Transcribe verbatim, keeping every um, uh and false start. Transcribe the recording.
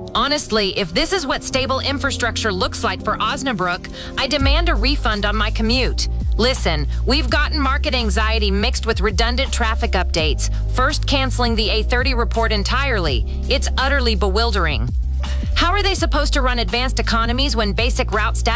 Honestly, if this is what stable infrastructure looks like for Osnabrück, I demand a refund on my commute. Listen, we've gotten market anxiety mixed with redundant traffic updates, first canceling the A thirty report entirely. It's utterly bewildering. How are they supposed to run advanced economies when basic route stats